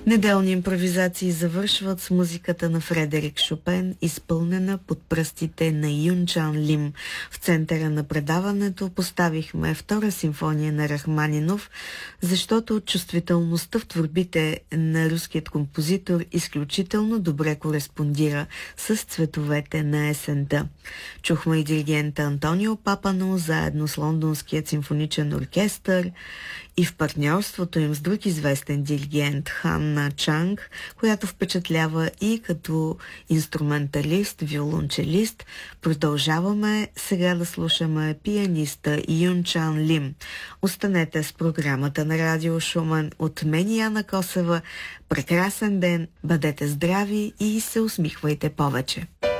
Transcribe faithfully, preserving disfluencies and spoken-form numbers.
Неделни импровизации завършват с музиката на Фредерик Шопен, изпълнена под пръстите на Юн Чан Лим. В центъра на предаването поставихме втора симфония на Рахманинов, защото чувствителността в творбите на руският композитор изключително добре кореспондира с цветовете на есента. Чухме и диригента Антонио Папано заедно с Лондонският симфоничен оркестър и в партньорството им с друг известен диригент Ханна Чанг, която впечатлява и като инструменталист, виолончелист. Продължаваме сега да слушаме пианиста Юн Чан Лим. Останете с програмата на Радио Шумен. От мен и Яна Косева. Прекрасен ден, бъдете здрави и се усмихвайте повече.